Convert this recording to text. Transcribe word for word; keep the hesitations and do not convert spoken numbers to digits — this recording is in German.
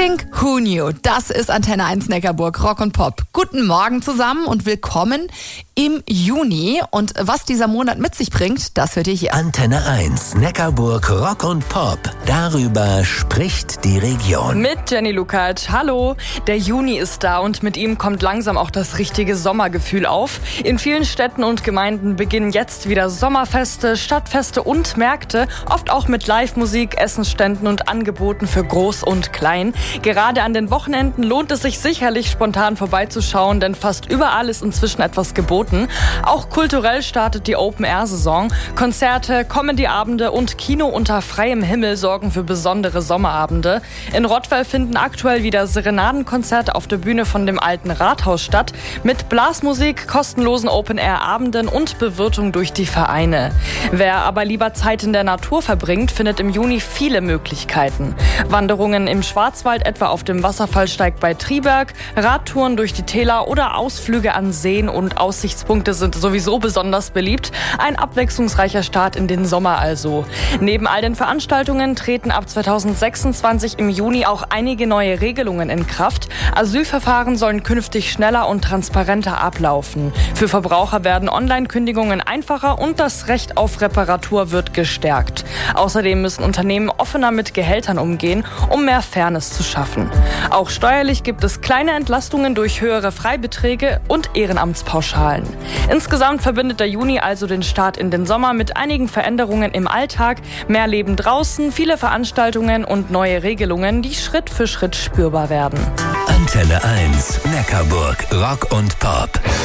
Pink Who Knew? Das ist Antenne eins Neckarburg, Rock und Pop. Guten Morgen zusammen und willkommen im Juni. Und was dieser Monat mit sich bringt, das hört ihr hier. Antenne eins Neckarburg, Rock und Pop. Darüber spricht die Region. Mit Jenny Lukács. Hallo. Der Juni ist da und mit ihm kommt langsam auch das richtige Sommergefühl auf. In vielen Städten und Gemeinden beginnen jetzt wieder Sommerfeste, Stadtfeste und Märkte. Oft auch mit Live-Musik, Essensständen und Angeboten für Groß und Klein. Gerade an den Wochenenden lohnt es sich sicherlich, spontan vorbeizuschauen, denn fast überall ist inzwischen etwas geboten. Auch kulturell startet die Open-Air-Saison. Konzerte, Comedy-Abende und Kino unter freiem Himmel sorgen für besondere Sommerabende. In Rottweil finden aktuell wieder Serenadenkonzerte auf der Bühne von dem alten Rathaus statt, mit Blasmusik, kostenlosen Open-Air-Abenden und Bewirtung durch die Vereine. Wer aber lieber Zeit in der Natur verbringt, findet im Juni viele Möglichkeiten. Wanderungen im Schwarzwald, etwa auf dem Wasserfallsteig bei Triberg, Radtouren durch die Täler oder Ausflüge an Seen und Aussichtspunkte sind sowieso besonders beliebt. Ein abwechslungsreicher Start in den Sommer also. Neben all den Veranstaltungen treten ab zweitausendsechsundzwanzig im Juni auch einige neue Regelungen in Kraft. Asylverfahren sollen künftig schneller und transparenter ablaufen. Für Verbraucher werden Online-Kündigungen einfacher und das Recht auf Reparatur wird gestärkt. Außerdem müssen Unternehmen offener mit Gehältern umgehen, um mehr Fairness zu schaffen. Auch steuerlich gibt es kleine Entlastungen durch höhere Freibeträge und Ehrenamtspauschalen. Insgesamt verbindet der Juni also den Start in den Sommer mit einigen Veränderungen im Alltag, mehr Leben draußen, viele Veranstaltungen und neue Regelungen, die Schritt für Schritt spürbar werden. Antenne eins Neckarburg, Rock und Pop.